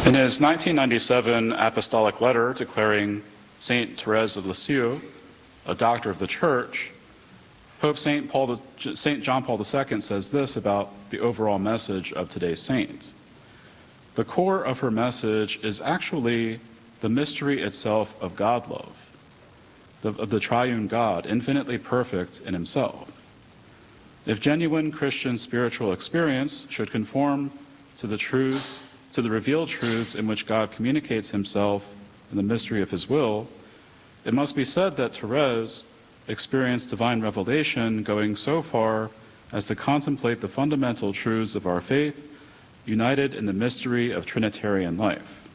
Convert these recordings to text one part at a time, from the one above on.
In his 1997 apostolic letter declaring Saint Therese of Lisieux a doctor of the Church, Pope Saint John Paul II says this about the overall message of today's saint. The core of her message is actually the mystery itself of God love, of the triune God, infinitely perfect in himself. If genuine Christian spiritual experience should conform to the revealed truths in which God communicates himself in the mystery of his will, it must be said that Therese experienced divine revelation going so far as to contemplate the fundamental truths of our faith, united in the mystery of Trinitarian life.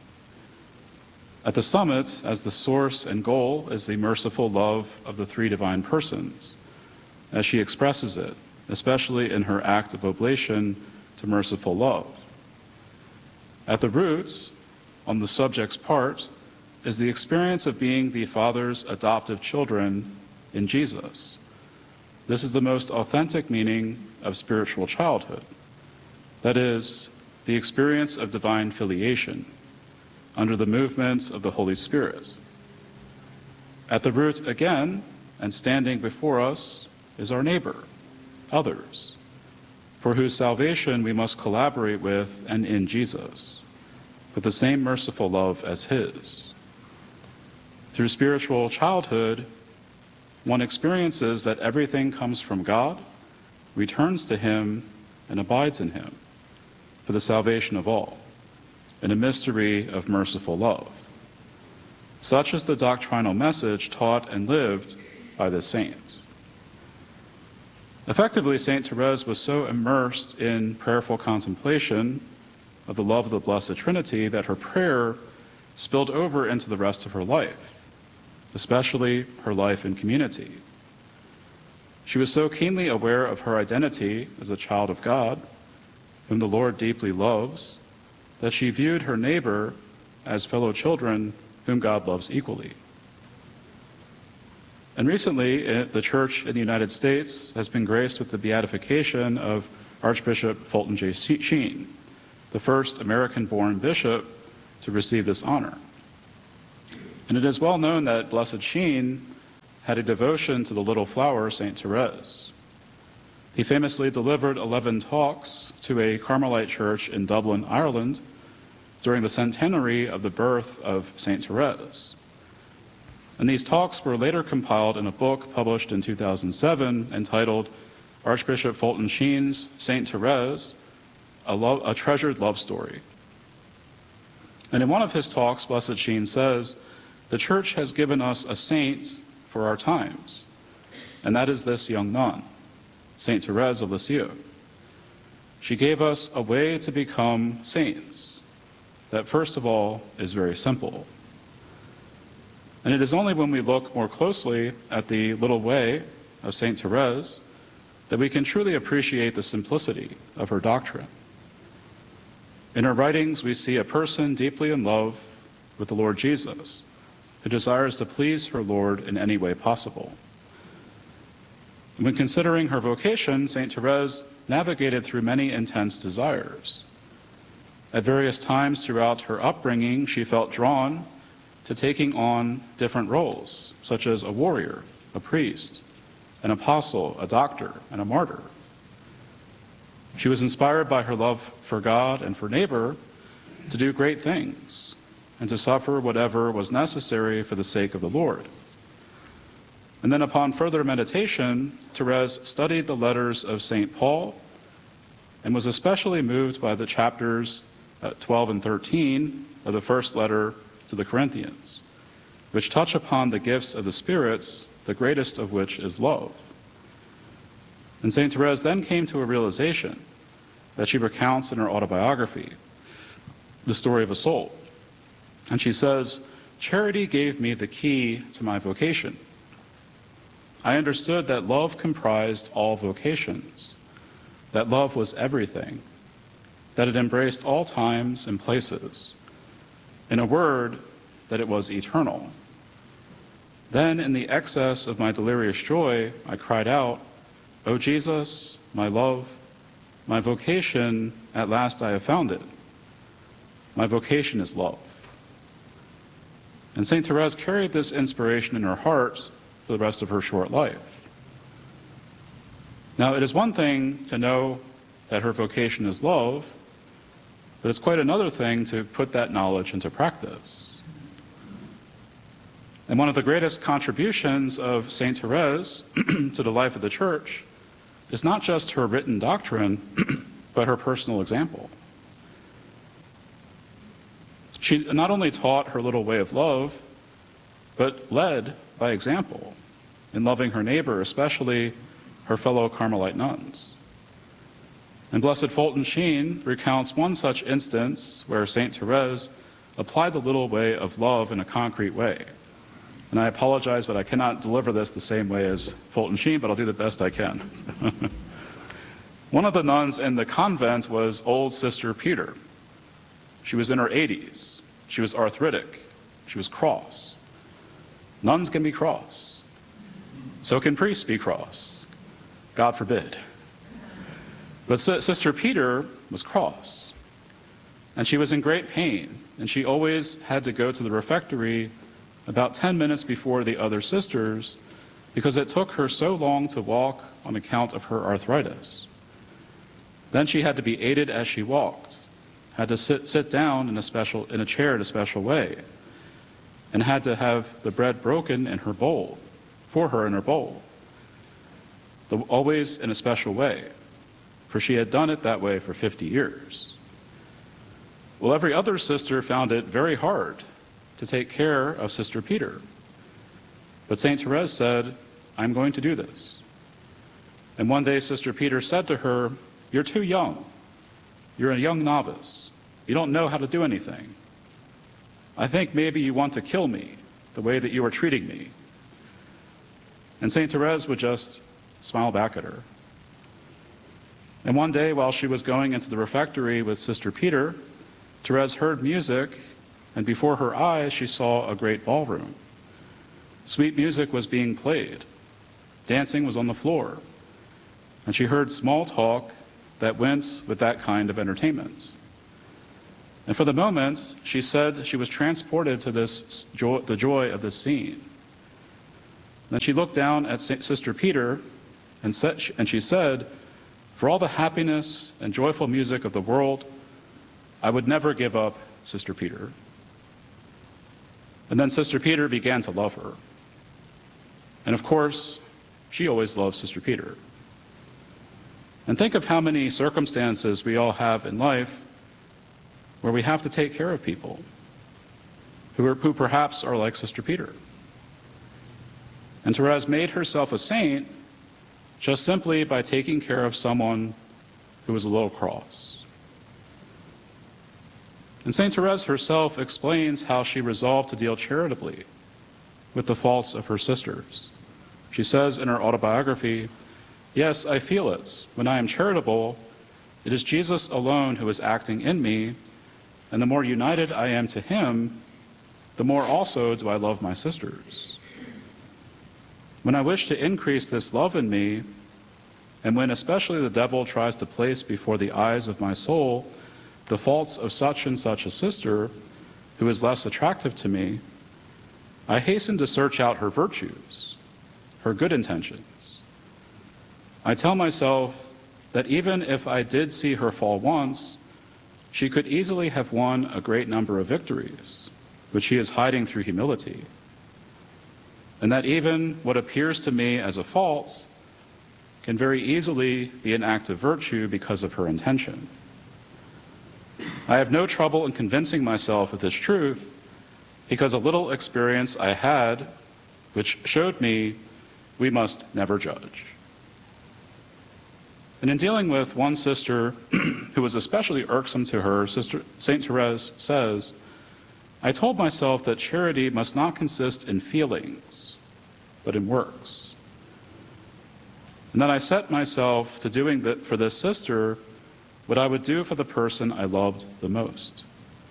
At the summit, as the source and goal, is the merciful love of the three divine persons, as she expresses it, especially in her act of oblation to merciful love. At the roots, on the subject's part, is the experience of being the Father's adoptive children in Jesus. This is the most authentic meaning of spiritual childhood. That is, the experience of divine filiation under the movement of the Holy Spirit. At the root again, and standing before us, is our neighbor, others, for whose salvation we must collaborate with and in Jesus, with the same merciful love as his. Through spiritual childhood, one experiences that everything comes from God, returns to him, and abides in him, for the salvation of all, in a mystery of merciful love. Such is the doctrinal message taught and lived by this saint. Effectively, Saint Therese was so immersed in prayerful contemplation of the love of the Blessed Trinity that her prayer spilled over into the rest of her life, especially her life in community. She was so keenly aware of her identity as a child of God, whom the Lord deeply loves, that she viewed her neighbor as fellow children whom God loves equally. And recently, the Church in the United States has been graced with the beatification of Archbishop Fulton J. Sheen, the first American-born bishop to receive this honor. And it is well known that Blessed Sheen had a devotion to the little flower, Saint Therese. He famously delivered 11 talks to a Carmelite church in Dublin, Ireland, during the centenary of the birth of Saint Therese. And these talks were later compiled in a book published in 2007 entitled Archbishop Fulton Sheen's Saint Therese, a Treasured Love Story. And in one of his talks, Blessed Sheen says, "The Church has given us a saint for our times, and that is this young nun, Saint Therese of Lisieux. She gave us a way to become saints that, first of all, is very simple. And it is only when we look more closely at the little way of Saint Therese that we can truly appreciate the simplicity of her doctrine. In her writings, we see a person deeply in love with the Lord Jesus, who desires to please her Lord in any way possible. And when considering her vocation, Saint Therese navigated through many intense desires. At various times throughout her upbringing, she felt drawn to taking on different roles, such as a warrior, a priest, an apostle, a doctor, and a martyr. She was inspired by her love for God and for neighbor to do great things and to suffer whatever was necessary for the sake of the Lord. And then upon further meditation, Therese studied the letters of St. Paul and was especially moved by the chapters 12 and 13 of the first letter to the Corinthians, which touch upon the gifts of the spirits, the greatest of which is love. And Saint Therese then came to a realization that she recounts in her autobiography, The Story of a Soul. And she says, "Charity gave me the key to my vocation. I understood that love comprised all vocations, that love was everything, that it embraced all times and places. In a word, that it was eternal. Then, in the excess of my delirious joy, I cried out, 'O Jesus, my love, my vocation, at last I have found it. My vocation is love. And St. Therese carried this inspiration in her heart for the rest of her short life. Now, it is one thing to know that her vocation is love, but it's quite another thing to put that knowledge into practice. And one of the greatest contributions of St. Therese to the life of the Church is not just her written doctrine, but her personal example. She not only taught her little way of love, but led by example in loving her neighbor, especially her fellow Carmelite nuns. And Blessed Fulton Sheen recounts one such instance where St. Therese applied the little way of love in a concrete way. And I apologize, but I cannot deliver this the same way as Fulton Sheen, but I'll do the best I can. One of the nuns in the convent was old Sister Peter. She was in her 80s. She was arthritic. She was cross. Nuns can be cross. So can priests be cross. God forbid. But Sister Peter was cross. And she was in great pain. And she always had to go to the refectory about 10 minutes before the other sisters because it took her so long to walk on account of her arthritis. Then she had to be aided as she walked, had to sit down in a chair in a special way, and had to have the bread broken in her bowl, for her in her bowl, always in a special way, for she had done it that way for 50 years. Well, every other sister found it very hard to take care of Sister Peter. But St. Therese said, I'm going to do this. And one day Sister Peter said to her, you're too young. You're a young novice. You don't know how to do anything. I think maybe you want to kill me the way that you are treating me. And St. Therese would just smile back at her. And one day while she was going into the refectory with Sister Peter, Therese heard music, and before her eyes she saw a great ballroom. Sweet music was being played. Dancing was on the floor. And she heard small talk that went with that kind of entertainment. And for the moment, she said she was transported to the joy of this scene. Then she looked down at Sister Peter and she said, for all the happiness and joyful music of the world, I would never give up Sister Peter. And then Sister Peter began to love her. And of course, she always loved Sister Peter. And think of how many circumstances we all have in life where we have to take care of people who perhaps are like Sister Peter. And Therese made herself a saint just simply by taking care of someone who was a little cross. And St. Therese herself explains how she resolved to deal charitably with the faults of her sisters. She says in her autobiography, yes, I feel it. When I am charitable, it is Jesus alone who is acting in me, and the more united I am to him, the more also do I love my sisters. When I wish to increase this love in me, and when especially the devil tries to place before the eyes of my soul the faults of such and such a sister who is less attractive to me, I hasten to search out her virtues, her good intentions. I tell myself that even if I did see her fall once, she could easily have won a great number of victories, which she is hiding through humility. And that even what appears to me as a fault can very easily be an act of virtue because of her intention. I have no trouble in convincing myself of this truth because a little experience I had which showed me we must never judge. And in dealing with one sister who was especially irksome to her, St. Therese says, I told myself that charity must not consist in feelings, but in works. And then I set myself to doing for this sister what I would do for the person I loved the most.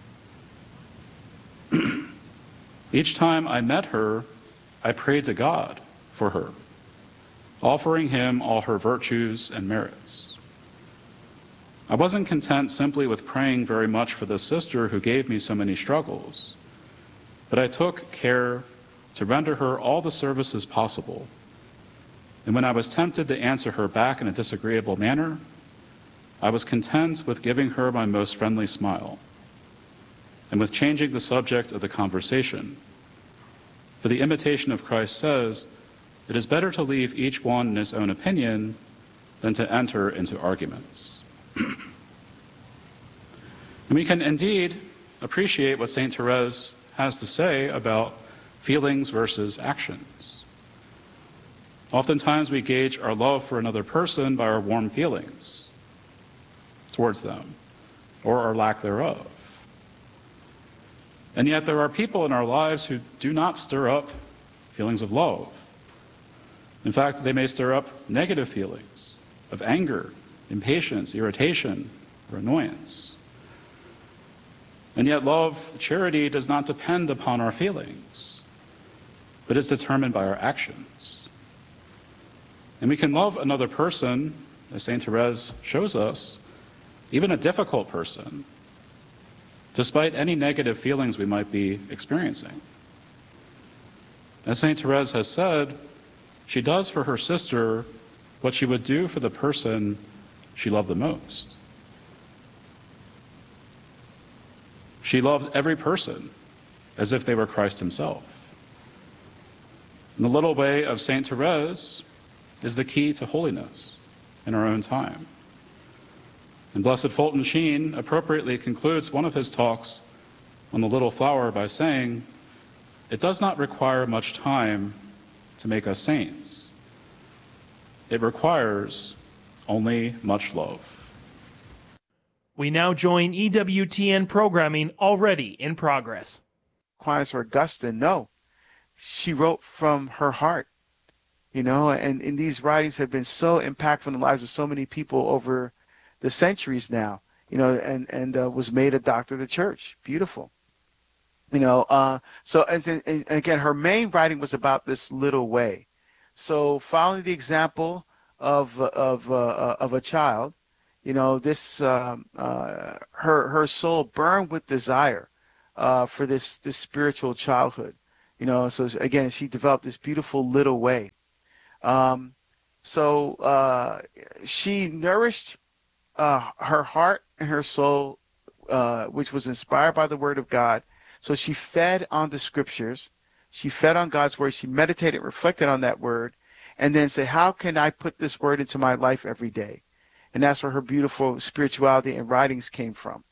Each time I met her, I prayed to God for her, offering him all her virtues and merits. I wasn't content simply with praying very much for this sister who gave me so many struggles, but I took care to render her all the services possible. And when I was tempted to answer her back in a disagreeable manner, I was content with giving her my most friendly smile and with changing the subject of the conversation. For the imitation of Christ says, it is better to leave each one in his own opinion than to enter into arguments. And we can indeed appreciate what St. Therese has to say about feelings versus actions. Oftentimes we gauge our love for another person by our warm feelings towards them, or our lack thereof. And yet there are people in our lives who do not stir up feelings of love. In fact, they may stir up negative feelings of anger, impatience, irritation, or annoyance. And yet love, charity, does not depend upon our feelings, but is determined by our actions. And we can love another person, as St. Therese shows us, even a difficult person, despite any negative feelings we might be experiencing. As St. Therese has said, she does for her sister what she would do for the person she loved the most. She loved every person as if they were Christ himself. And the little way of St. Therese is the key to holiness in our own time. And Blessed Fulton Sheen appropriately concludes one of his talks on the Little Flower by saying, "It does not require much time to make us saints. It requires only much love." We now join EWTN programming already in progress. Aquinas or Augustine, no. She wrote from her heart, and these writings have been so impactful in the lives of so many people over the centuries now, and was made a doctor of the church. Beautiful. So and again, her main writing was about this little way. So following the example of a child, her soul burned with desire for this spiritual childhood. So again, she developed this beautiful little way. She nourished her heart and her soul, which was inspired by the Word of God. So she fed on the Scriptures. She fed on God's Word. She meditated, reflected on that Word, and then said, how can I put this Word into my life every day? And that's where her beautiful spirituality and writings came from.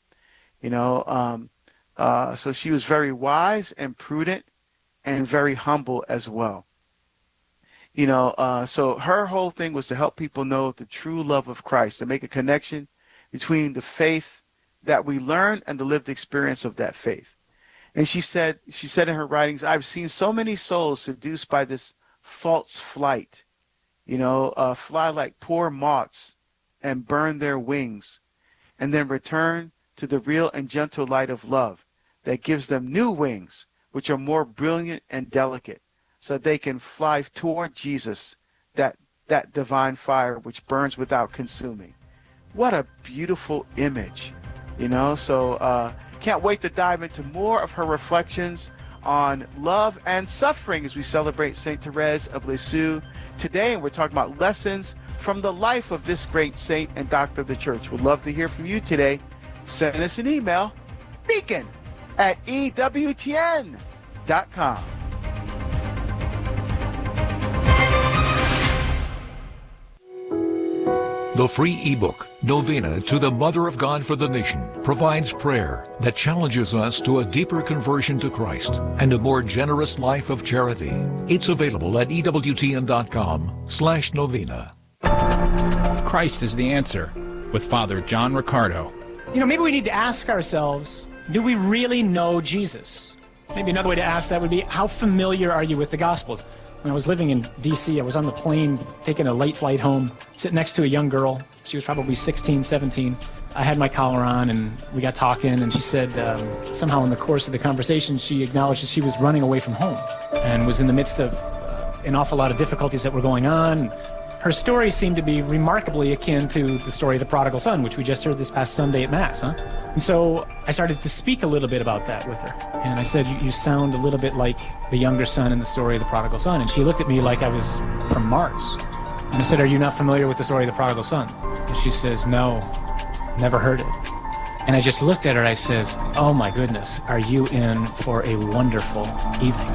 So she was very wise and prudent and very humble as well. So her whole thing was to help people know the true love of Christ, to make a connection between the faith that we learn and the lived experience of that faith. And she said in her writings, I've seen so many souls seduced by this false flight, fly like poor moths and burn their wings, and then return to the real and gentle light of love that gives them new wings, which are more brilliant and delicate, so that they can fly toward Jesus, that divine fire which burns without consuming. What a beautiful image, So can't wait to dive into more of her reflections on love and suffering as we celebrate St. Therese of Lisieux today. And we're talking about lessons from the life of this great saint and doctor of the church. We'd love to hear from you today. Send us an email, beacon@ewtn.com. The free ebook, Novena to the Mother of God for the Nation, provides prayer that challenges us to a deeper conversion to Christ and a more generous life of charity. It's available at EWTN.com/novena. Christ is the answer, with Father John Riccardo. Maybe we need to ask ourselves, do we really know Jesus? Maybe another way to ask that would be, how familiar are you with the Gospels? When I was living in D.C., I was on the plane taking a late flight home, sitting next to a young girl. She was probably 16, 17. I had my collar on, and we got talking, and she said somehow in the course of the conversation, she acknowledged that she was running away from home and was in the midst of an awful lot of difficulties that were going on. her story seemed to be remarkably akin to the story of the prodigal son, which we just heard this past Sunday at Mass, huh? And so I started to speak a little bit about that with her. And I said, you sound a little bit like the younger son in the story of the prodigal son. And she looked at me like I was from Mars. And I said, are you not familiar with the story of the prodigal son? And she says, no, never heard it. And I just looked at her and I says, oh my goodness, are you in for a wonderful evening?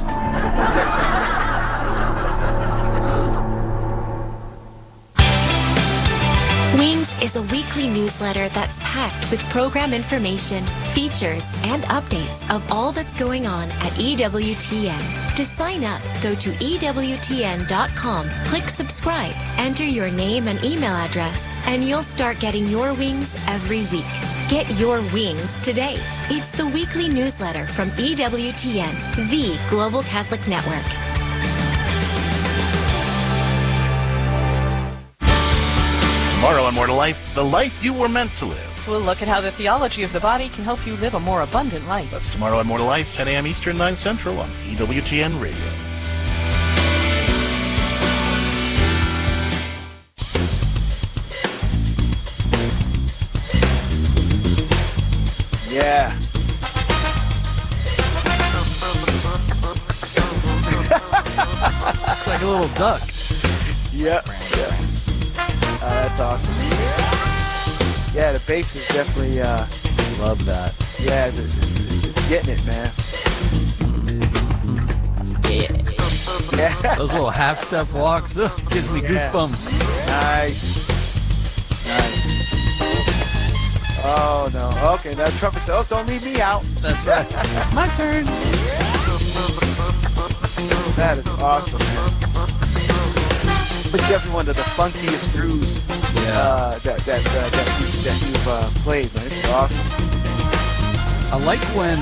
Wings is a weekly newsletter that's packed with program information, features, and updates of all that's going on at EWTN. To sign up, go to EWTN.com, click subscribe, enter your name and email address, and you'll start getting your wings every week. Get your wings today. It's the weekly newsletter from EWTN, the Global Catholic Network. Tomorrow on More to Life, the life you were meant to live. We'll look at how the theology of the body can help you live a more abundant life. That's tomorrow on More to Life, 10 a.m. Eastern, 9 Central on EWTN Radio. Yeah. It's like a little duck. Yep. Yeah. That's awesome. Yeah, the bass is definitely. Love that. Yeah, it's getting it, man. Yeah. Those little half-step walks gives me goosebumps. Nice. Oh no. Okay, now trumpet said, "Oh, don't leave me out." That's right. My turn. That is awesome, man. It's definitely one of the funkiest grooves that you've played, man. It's awesome. I like when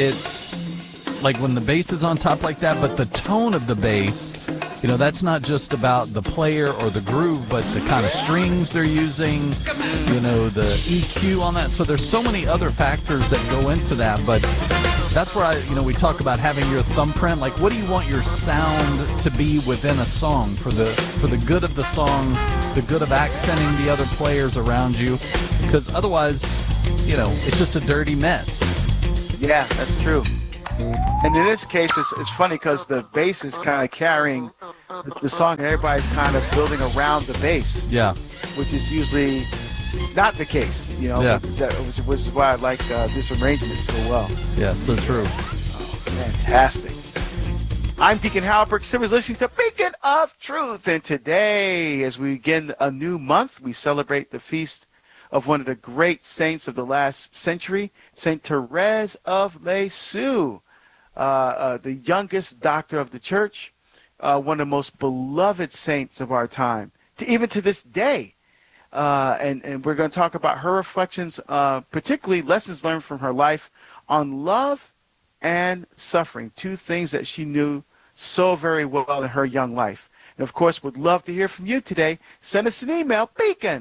it's like when the bass is on top like that, but the tone of the bass, that's not just about the player or the groove, but the kind of strings they're using, the EQ on that. So there's so many other factors that go into that, but that's where we talk about having your thumbprint. Like, what do you want your sound to be within a song for the good of the song, the good of accenting the other players around you? Because otherwise, it's just a dirty mess. Yeah, that's true. And in this case, it's funny because the bass is kind of carrying the song, and everybody's kind of building around the bass. Yeah. Which is usually not the case, Yeah. Which is why I like this arrangement so well. Yeah, so true. Fantastic. I'm Deacon Howard Burke Simmons, listening to Beacon of Truth. And today, as we begin a new month, we celebrate the feast of one of the great saints of the last century, Saint Therese of Lisieux, the youngest doctor of the church, one of the most beloved saints of our time, even to this day. And we're going to talk about her reflections, particularly lessons learned from her life on love and suffering, two things that she knew so very well in her young life. And, of course, would love to hear from you today. Send us an email,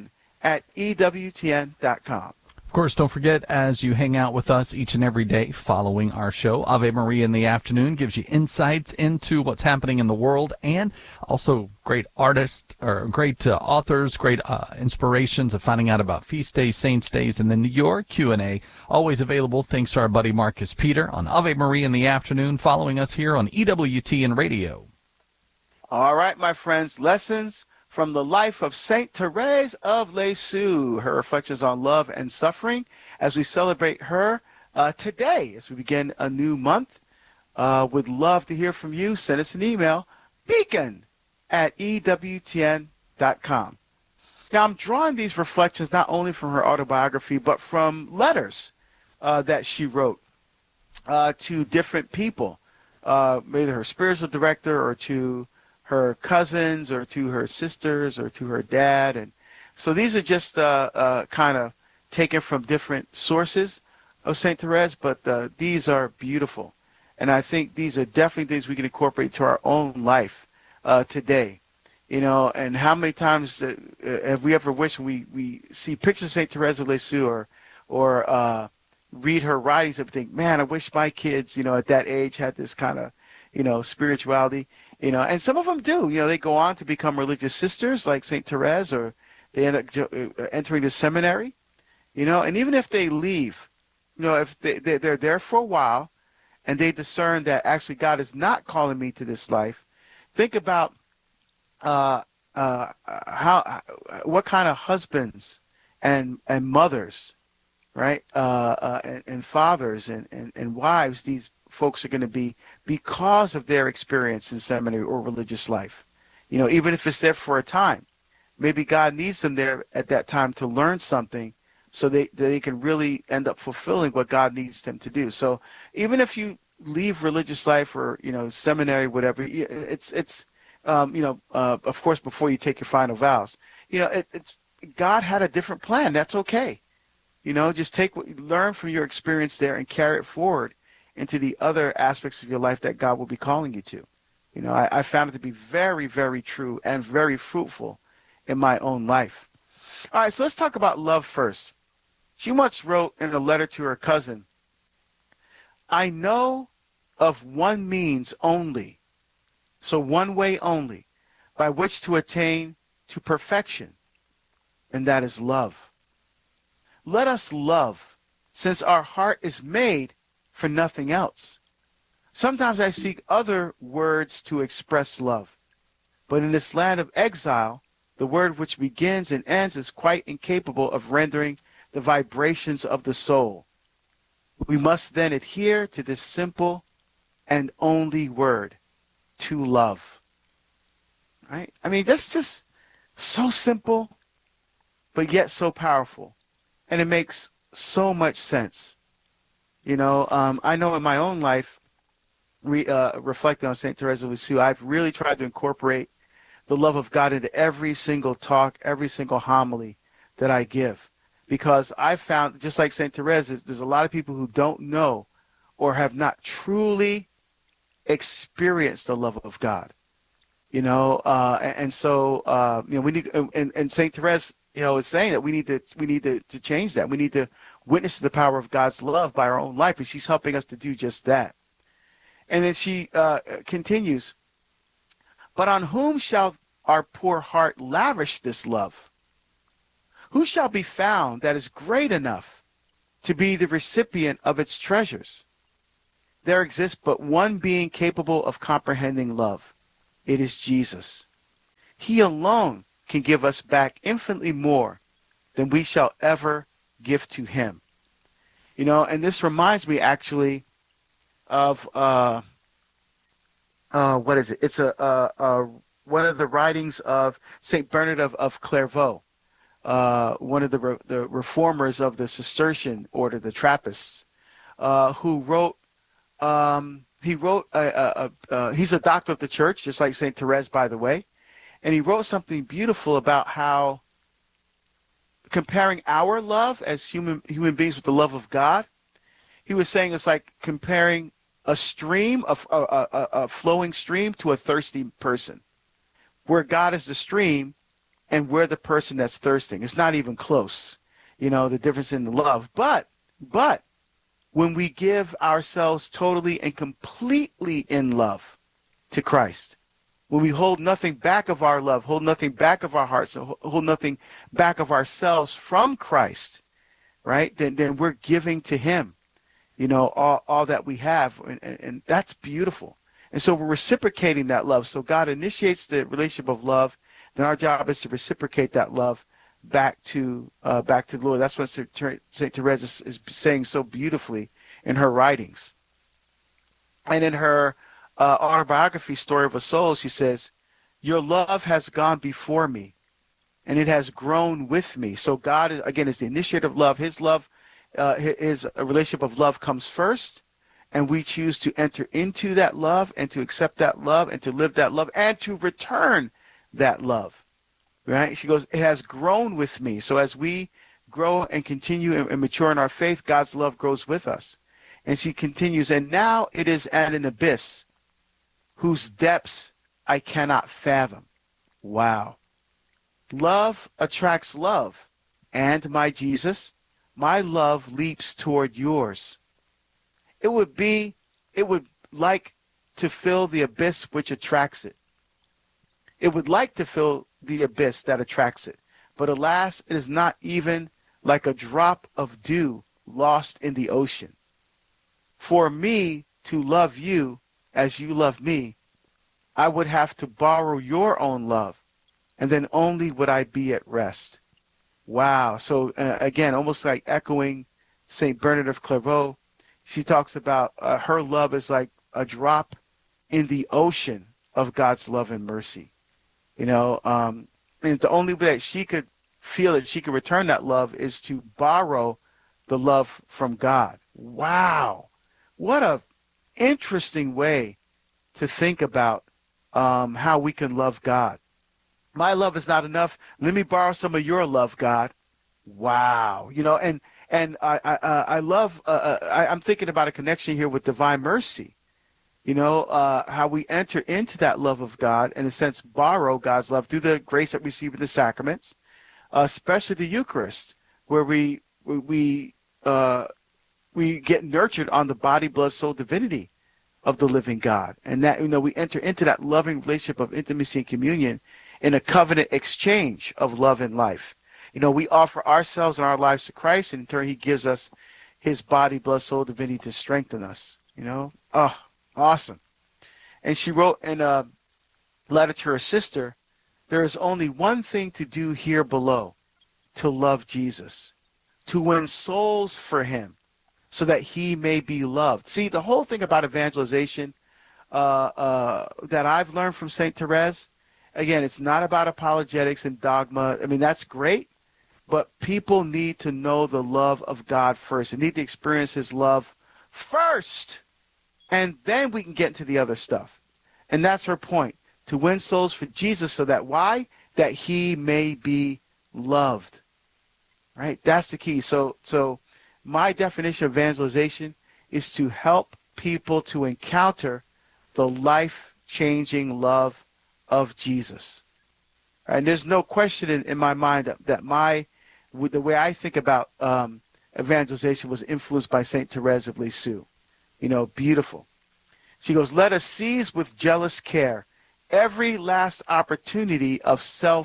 beacon@ewtn.com. Of course, don't forget, as you hang out with us each and every day following our show, Ave Maria in the afternoon gives you insights into what's happening in the world, and also great artists, or great authors, great inspirations of finding out about feast days, saints days, and then your Q&A, always available thanks to our buddy Marcus Peter on Ave Maria in the afternoon, following us here on EWTN Radio. All right, my friends, lessons from the life of Saint Therese of Lisieux, her reflections on love and suffering, as we celebrate her today, as we begin a new month. Would love to hear from you. Send us an email, beacon@ewtn.com. Now, I'm drawing these reflections not only from her autobiography, but from letters that she wrote to different people, either her spiritual director or to her cousins or to her sisters or to her dad. And so these are just kind of taken from different sources of St. Therese, but these are beautiful. And I think these are definitely things we can incorporate to our own life today. And how many times have we ever wished we see pictures of St. Therese of Lisieux or read her writings and think, man, I wish my kids, at that age had this kind of, spirituality. And some of them do. They go on to become religious sisters like St. Therese, or they end up entering the seminary. And even if they leave, if they're there for a while and they discern that actually God is not calling me to this life, think about what kind of husbands and mothers, right, and fathers and wives these folks are going to be because of their experience in seminary or religious life. Even if it's there for a time, maybe God needs them there at that time to learn something, so they can really end up fulfilling what God needs them to do. So even if you leave religious life or seminary, whatever, it's of course before you take your final vows, it's God had a different plan. That's okay. Just learn from your experience there and carry it forward into the other aspects of your life that God will be calling you to. I found it to be very, very true and very fruitful in my own life. All right, so let's talk about love first. She once wrote in a letter to her cousin, "I know of one means only, so one way only, by which to attain to perfection, and that is love. Let us love, since our heart is made for nothing else. Sometimes I seek other words to express love, but in this land of exile, the word which begins and ends is quite incapable of rendering the vibrations of the soul. We must then adhere to this simple and only word, to love." Right? I mean, that's just so simple, but yet so powerful. And it makes so much sense. I know in my own life, reflecting on St. Therese of Lisieux, I've really tried to incorporate the love of God into every single talk, every single homily that I give. Because I've found, just like St. Therese, there's a lot of people who don't know or have not truly experienced the love of God. And so we need, and St. Therese, is saying that we need to change that. We need to witness to the power of God's love by our own life, and she's helping us to do just that. And then she continues, "But on whom shall our poor heart lavish this love? Who shall be found that is great enough to be the recipient of its treasures? There exists but one being capable of comprehending love. It is Jesus. He alone can give us back infinitely more than we shall ever give to him." And this reminds me actually of what is it? It's one of the writings of Saint Bernard of Clairvaux, one of the reformers of the Cistercian order, the Trappists, who wrote. He's a doctor of the church, just like Saint Therese, by the way, and he wrote something beautiful about how comparing our love as human beings with the love of God. He was saying it's like comparing a stream, a flowing stream, to a thirsty person, where God is the stream and we're the person that's thirsting. It's not even close, the difference in the love. But when we give ourselves totally and completely in love to Christ, when we hold nothing back of our love, hold nothing back of our hearts, hold nothing back of ourselves from Christ, right? Then we're giving to him, all that we have. And that's beautiful. And so we're reciprocating that love. So God initiates the relationship of love. Then our job is to reciprocate that love back to the Lord. That's what St. Therese is saying so beautifully in her writings. And in her autobiography, Story of a Soul, she says, "Your love has gone before me, and it has grown with me." So God, again, is the initiator of love. His love, his relationship of love comes first, and we choose to enter into that love and to accept that love and to live that love and to return that love. Right? She goes, "It has grown with me." So as we grow and continue and mature in our faith, God's love grows with us. And she continues, "And now it is at an abyss whose depths I cannot fathom." Wow. Love attracts love. And my Jesus, my love leaps toward yours. It would like to fill the abyss which attracts it. It would like to fill the abyss that attracts it. But alas, it is not even like a drop of dew lost in the ocean. For me to love you as you love me, I would have to borrow your own love, and then only would I be at rest. Wow. So again, almost like echoing St. Bernard of Clairvaux, she talks about her love is like a drop in the ocean of God's love and mercy. And the only way that she could feel that she could return that love is to borrow the love from God. Wow. What a interesting way to think about how we can love God. My love is not enough. Let me borrow some of your love, God. Wow. And I love, I'm thinking about a connection here with divine mercy. How we enter into that love of God, in a sense, borrow God's love through the grace that we receive in the sacraments, especially the Eucharist, where we get nurtured on the body, blood, soul, divinity of the living God. And that, we enter into that loving relationship of intimacy and communion in a covenant exchange of love and life. We offer ourselves and our lives to Christ, and in turn, he gives us his body, blood, soul, divinity to strengthen us. Oh, awesome. And she wrote in a letter to her sister, there is only one thing to do here below, to love Jesus, to win souls for him, so that he may be loved. See, the whole thing about evangelization that I've learned from St. Therese, again, it's not about apologetics and dogma. I mean, that's great, but people need to know the love of God first. They need to experience his love first, and then we can get into the other stuff. And that's her point, to win souls for Jesus, so that why? That he may be loved. Right? That's the key. So my definition of evangelization is to help people to encounter the life-changing love of Jesus. And there's no question in my mind that the way I think about evangelization was influenced by St. Therese of Lisieux. Beautiful. She goes, let us seize with jealous care every last opportunity of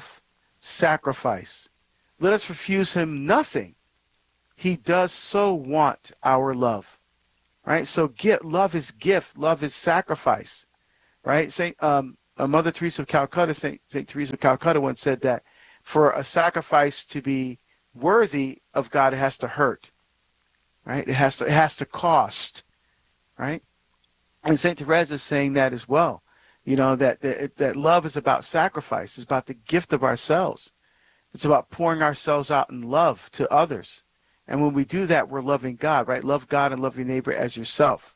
self-sacrifice. Let us refuse him nothing. He does so want our love. Right? So love is gift, love is sacrifice. Right? Mother Teresa of Calcutta, Saint Teresa of Calcutta once said that for a sacrifice to be worthy of God, it has to hurt. Right? It has to cost. Right? And Saint Therese is saying that as well. That love is about sacrifice. It's about the gift of ourselves. It's about pouring ourselves out in love to others. And when we do that, we're loving God, right? Love God and love your neighbor as yourself.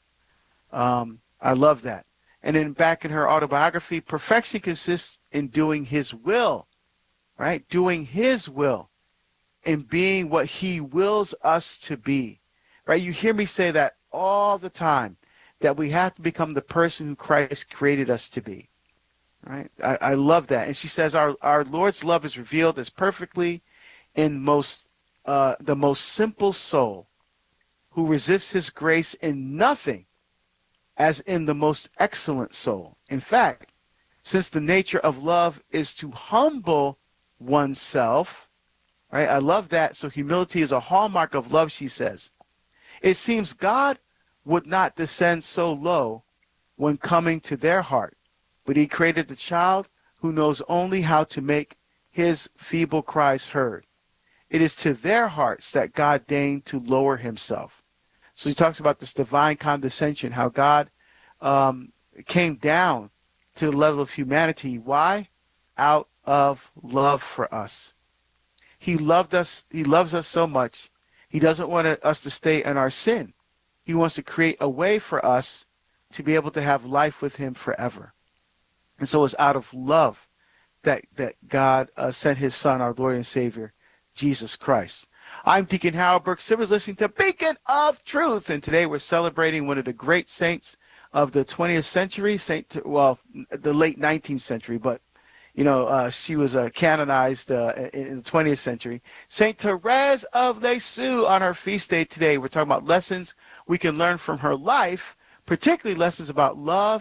I love that. And then back in her autobiography, perfection consists in doing his will, right? Doing his will and being what he wills us to be, right? You hear me say that all the time, that we have to become the person who Christ created us to be, right? I love that. And she says our Lord's love is revealed as perfectly in the most simple soul, who resists his grace in nothing, as in the most excellent soul. In fact, since the nature of love is to humble oneself, right? I love that. So humility is a hallmark of love, she says. It seems God would not descend so low when coming to their heart, but he created the child who knows only how to make his feeble cries heard. It is to their hearts that God deigned to lower himself. So he talks about this divine condescension, how God came down to the level of humanity. Why? Out of love for us. He loved us. He loves us so much. He doesn't want us to stay in our sin. He wants to create a way for us to be able to have life with him forever. And so it's out of love that God sent his son, our Lord and Savior, Jesus Christ. I'm Deacon Harold Burke Sivers, listening to Beacon of Truth, and today we're celebrating one of the great saints of the 20th century, the late 19th century, but she was canonized in the 20th century. St. Therese of Lisieux on her feast day today. We're talking about lessons we can learn from her life, particularly lessons about love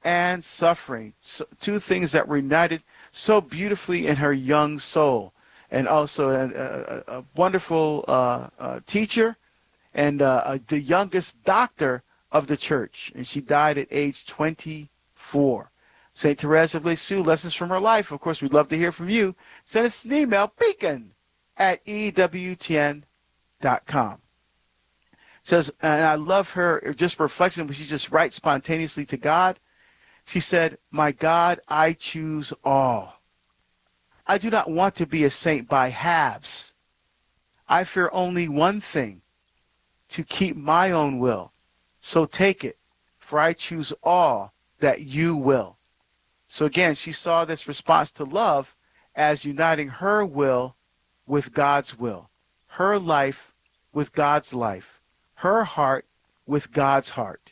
and suffering. So, two things that were united so beautifully in her young soul. And also a wonderful teacher and the youngest doctor of the church. And she died at age 24. St. Therese of Lisieux, lessons from her life. Of course, we'd love to hear from you. Send us an email, beacon@ewtn.com. Says, and I love her just reflection when she just writes spontaneously to God. She said, "My God, I choose all. I do not want to be a saint by halves. I fear only one thing, to keep my own will. So take it, for I choose all that you will." So again, she saw this response to love as uniting her will with God's will, her life with God's life, her heart with God's heart.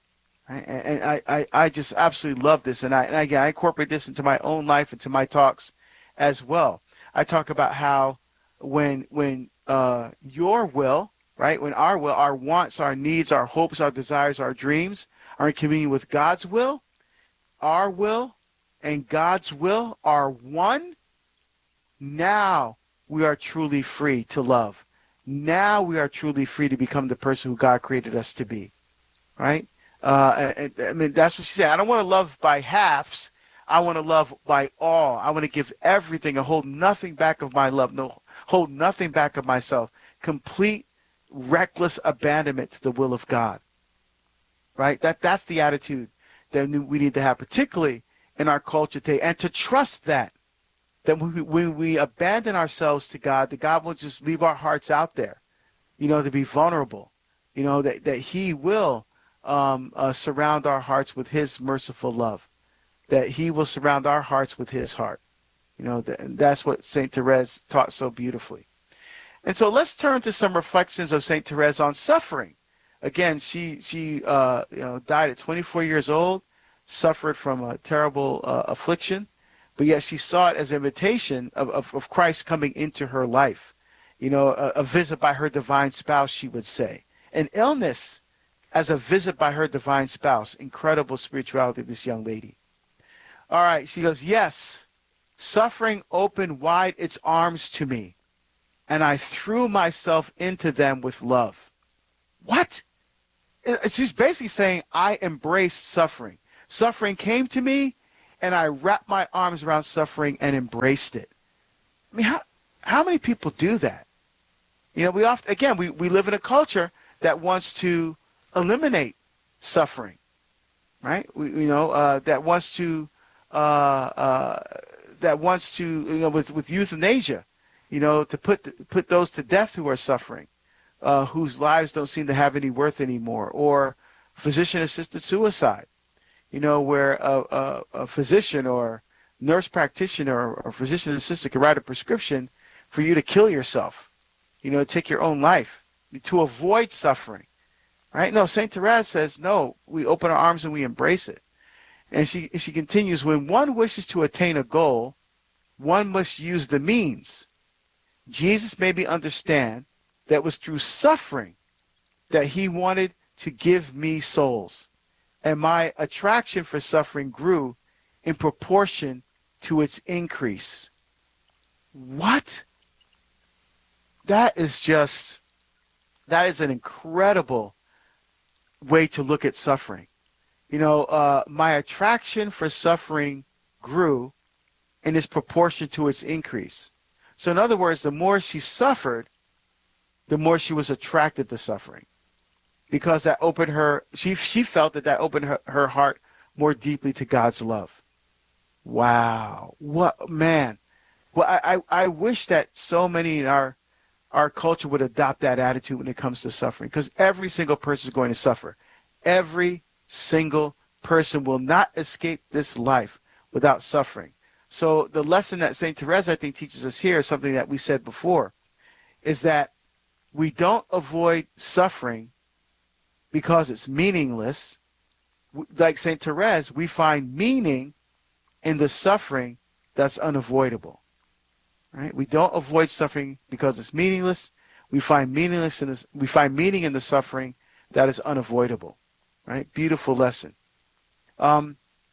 And I just absolutely love this. And again, I incorporate this into my own life, into my talks as well. I talk about how when your will, right, when our will, our wants, our needs, our hopes, our desires, our dreams are in communion with God's will, our will and God's will are one, now we are truly free to love. Now we are truly free to become the person who God created us to be, right? I mean, that's what she said. I don't want to love by halves. I want to love by all. I want to give everything and hold nothing back of my love, no, hold nothing back of myself. Complete, reckless abandonment to the will of God, right? That's the attitude that we need to have, particularly in our culture today, and to trust that when we abandon ourselves to God, that God will just leave our hearts out there, to be vulnerable, that He will surround our hearts with His merciful love, that He will surround our hearts with His heart. That's what St. Therese taught so beautifully. And so let's turn to some reflections of St. Therese on suffering. Again, she died at 24 years old, suffered from a terrible affliction, but yet she saw it as an invitation of Christ coming into her life. A visit by her divine spouse, she would say. An illness as a visit by her divine spouse. Incredible spirituality of this young lady. All right, she goes, "Yes, suffering opened wide its arms to me, and I threw myself into them with love." What? She's basically saying, I embraced suffering. Suffering came to me, and I wrapped my arms around suffering and embraced it. I mean, how many people do that? We often, again, we live in a culture that wants to eliminate suffering, right? That wants to with euthanasia, to put those to death who are suffering, whose lives don't seem to have any worth anymore, or physician-assisted suicide, where a physician or nurse practitioner or physician assistant can write a prescription for you to kill yourself, take your own life to avoid suffering, right? No, St. Therese says, no, we open our arms and we embrace it. And she continues, when one wishes to attain a goal, one must use the means. Jesus made me understand that it was through suffering that He wanted to give me souls. And my attraction for suffering grew in proportion to its increase. What? That is an incredible way to look at suffering. My attraction for suffering grew in its proportion to its increase. So in other words, the more she suffered, the more she was attracted to suffering, because that opened her, she felt that opened her heart more deeply to God's love. Wow. What, man. Well, I wish that so many in our culture would adopt that attitude when it comes to suffering, because every single person is going to suffer. Every single person will not escape this life without suffering. So the lesson that St. Therese, I think, teaches us here is something that we said before, is that we don't avoid suffering because it's meaningless. Like St. Therese, we find meaning in the suffering that's unavoidable. Right? We don't avoid suffering because it's meaningless. We find meaning in the suffering that is unavoidable. Right? Beautiful lesson.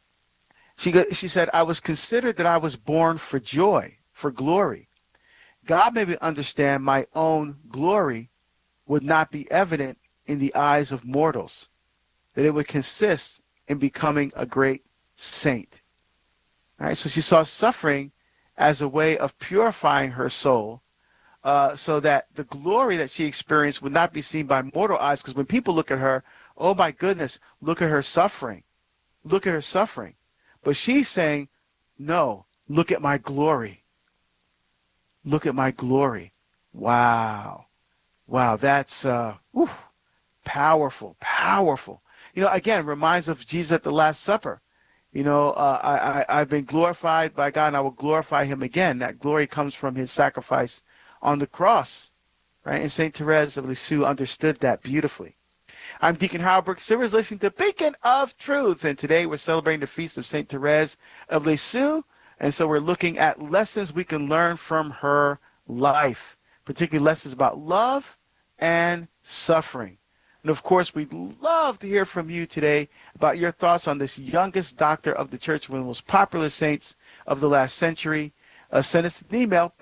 She said, I was considered that I was born for joy, for glory. God made me understand my own glory would not be evident in the eyes of mortals, that it would consist in becoming a great saint. All right, so she saw suffering as a way of purifying her soul, so that the glory that she experienced would not be seen by mortal eyes. Because when people look at her, oh my goodness, look at her suffering. Look at her suffering. But she's saying, no, look at my glory. Look at my glory. Wow. Wow, that's powerful, powerful. You know, again, reminds of Jesus at the Last Supper. You know, I've been glorified by God, and I will glorify him again. That glory comes from his sacrifice on the cross, right? And St. Therese of Lisieux understood that beautifully. I'm Deacon Howard Brooks Silvers, listening to Beacon of Truth, and today we're celebrating the feast of St. Therese of Lisieux, and so we're looking at lessons we can learn from her life, particularly lessons about love and suffering. And of course, we'd love to hear from you today about your thoughts on this youngest doctor of the church, one of the most popular saints of the last century. Send us an email,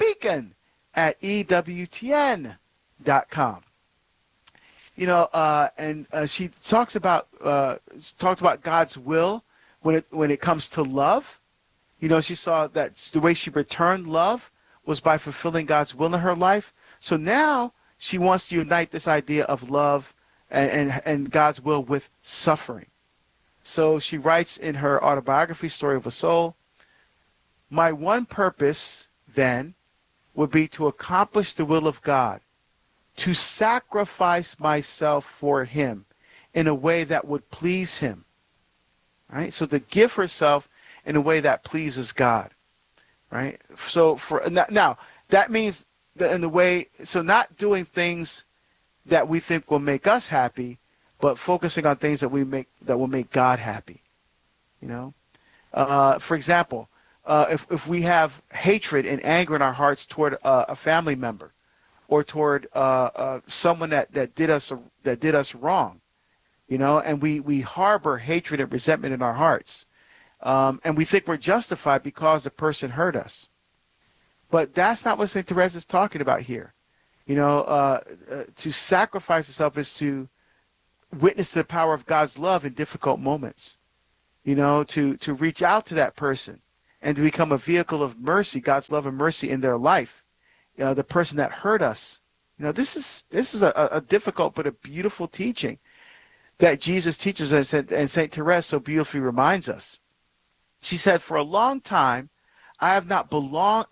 beacon@ewtn.com. You know, and she talks about God's will when it comes to love. You know, she saw that the way she returned love was by fulfilling God's will in her life. So now she wants to unite this idea of love and God's will with suffering. So she writes in her autobiography, Story of a Soul, my one purpose then would be to accomplish the will of God, to sacrifice myself for him in a way that would please him. Right? So to give herself in a way that pleases God. Right? So now that means that in the way, so not doing things that we think will make us happy, but focusing on things that will make God happy. You know? For example, if we have hatred and anger in our hearts toward a family member, or toward someone that did us wrong, you know, and we harbor hatred and resentment in our hearts, and we think we're justified because the person hurt us. But that's not what St. Therese is talking about here. You know, to sacrifice yourself is to witness to the power of God's love in difficult moments. You know, to reach out to that person and to become a vehicle of mercy, God's love and mercy in their life. The person that hurt us. You know, this is a difficult but a beautiful teaching that Jesus teaches us, and St. Therese so beautifully reminds us. She said, for a long time, I have not belonged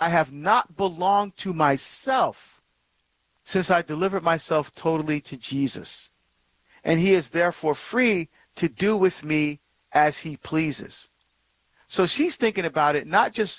to myself since I delivered myself totally to Jesus. And he is therefore free to do with me as he pleases. So she's thinking about it, not just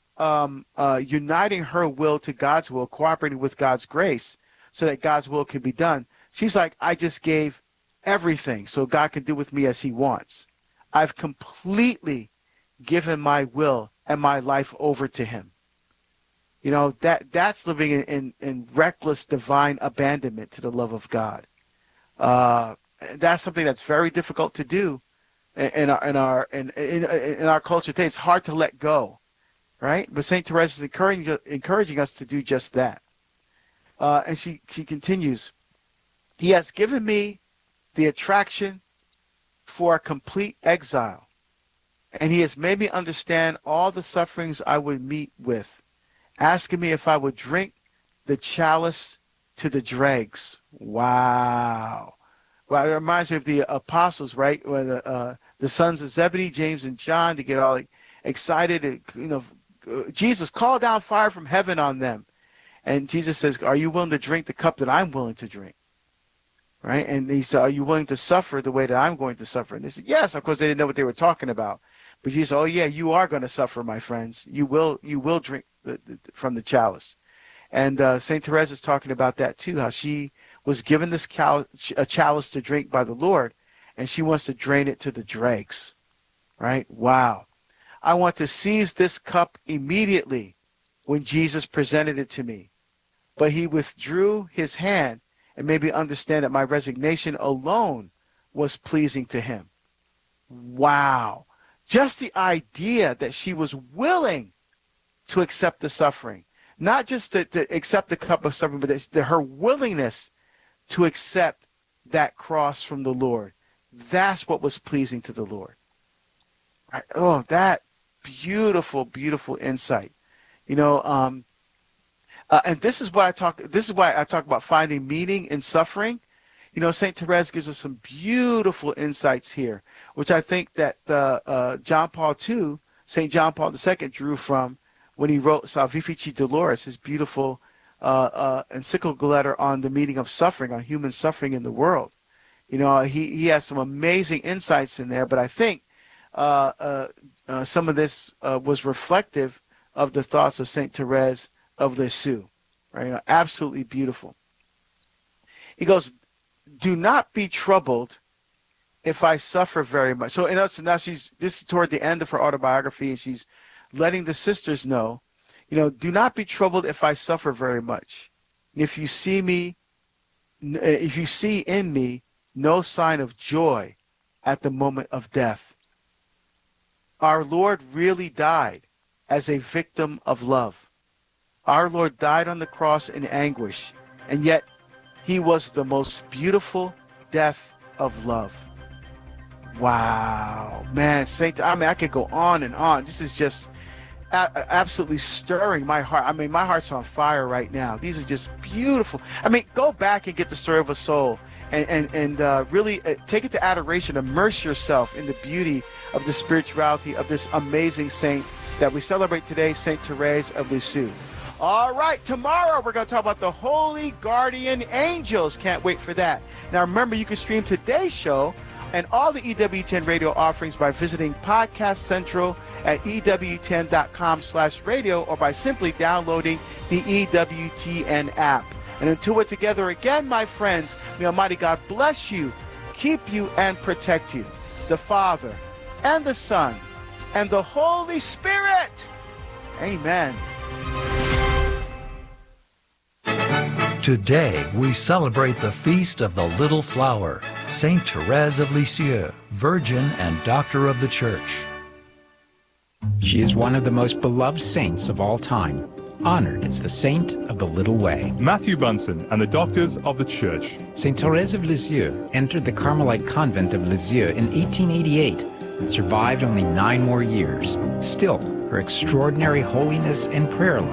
uniting her will to God's will, cooperating with God's grace so that God's will can be done. She's like, I just gave everything so God can do with me as he wants. I've completely given my will and my life over to him. You know, that's living in reckless divine abandonment to the love of God. That's something that's very difficult to do in our culture today. It's hard to let go. Right? But St. Therese is encouraging us to do just that. And she continues, he has given me the attraction for a complete exile, and he has made me understand all the sufferings I would meet with, asking me if I would drink the chalice to the dregs. Wow. Well, it reminds me of the apostles, right? Where the sons of Zebedee, James and John, they get all excited, you know, Jesus called down fire from heaven on them. And Jesus says, are you willing to drink the cup that I'm willing to drink? Right? And he said, are you willing to suffer the way that I'm going to suffer? And they said, yes. Of course, they didn't know what they were talking about. But Jesus said, oh, yeah, you are going to suffer, my friends. You will drink from the chalice. And St. Therese is talking about that, too, how she was given this a chalice to drink by the Lord, and she wants to drain it to the dregs. Right? Wow. I want to seize this cup immediately when Jesus presented it to me. But he withdrew his hand and made me understand that my resignation alone was pleasing to him. Wow. Just the idea that she was willing to accept the suffering, not just to accept the cup of suffering, but her willingness to accept that cross from the Lord. That's what was pleasing to the Lord. Right? Oh, that beautiful, beautiful insight. You know, and this is why I talk about finding meaning in suffering. You know, St. Therese gives us some beautiful insights here, which I think that John Paul II, St. John Paul II, drew from when he wrote Salvifici Dolores, his beautiful encyclical letter on the meaning of suffering, on human suffering in the world. You know, he has some amazing insights in there, but I think some of this was reflective of the thoughts of St. Therese of Lisieux. Right? You know, absolutely beautiful. He goes, do not be troubled if I suffer very much. So now this is toward the end of her autobiography, and she's letting the sisters know, you know, do not be troubled if I suffer very much. If you see in me no sign of joy at the moment of death. Our Lord really died as a victim of love. Our Lord died on the cross in anguish, and yet he was the most beautiful death of love. Wow, man, I could go on and on. This is just absolutely stirring my heart. I mean, my heart's on fire right now. These are just beautiful. I mean, go back and get the story of a soul and really take it to adoration. Immerse yourself in the beauty of the spirituality of this amazing saint that we celebrate today, St. Therese of Lisieux. All right, tomorrow we're going to talk about the Holy Guardian Angels. Can't wait for that. Now, remember, you can stream today's show and all the EWTN radio offerings by visiting Podcast Central at EWTN.com/radio or by simply downloading the EWTN app. And until we're together again, my friends, may Almighty God bless you, keep you, and protect you. The Father, and the Son, and the Holy Spirit. Amen. Today, we celebrate the feast of the Little Flower, Saint Therese of Lisieux, Virgin and Doctor of the Church. She is one of the most beloved saints of all time, honored as the Saint of the Little Way. Matthew Bunson and the Doctors of the Church. Saint Therese of Lisieux entered the Carmelite convent of Lisieux in 1888 and survived only 9 more years. Still, her extraordinary holiness and prayer life